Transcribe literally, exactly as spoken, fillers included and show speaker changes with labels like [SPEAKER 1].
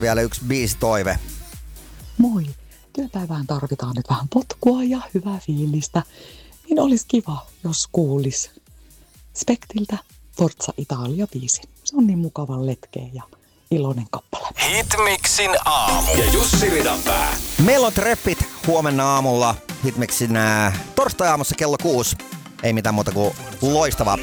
[SPEAKER 1] Vielä yksi biisitoive.
[SPEAKER 2] Moi, työpäivään tarvitaan nyt vähän potkua ja hyvää fiilistä. Niin olisi kiva, jos kuulis Spektiltä Forza Italia-biisi. Se on niin mukavan letkeä ja iloinen kappale.
[SPEAKER 3] Hitmixin aamu. Ja Jussi Ridanpää.
[SPEAKER 1] Meillä on treffit huomenna aamulla Hitmixin äh, torstai-aamussa kello kuusi. Ei mitään muuta kuin loistavaa